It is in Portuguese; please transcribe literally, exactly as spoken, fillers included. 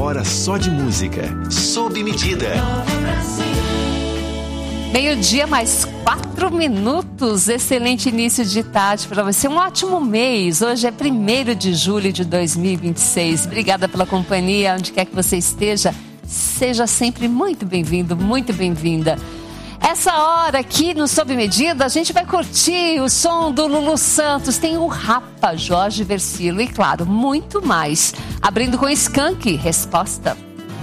hora só de música. Sob medida. Meio-dia mais quatro minutos. Excelente início de tarde para você. Um ótimo mês. Hoje é primeiro de julho de dois mil e vinte e seis. Obrigada pela companhia. Onde quer que você esteja, seja sempre muito bem-vindo, muito bem-vinda. Essa hora aqui no Sob Medida, a gente vai curtir o som do Lulu Santos. Tem o Rapa, Jorge Versilo e, claro, muito mais. Abrindo com Skank, Resposta.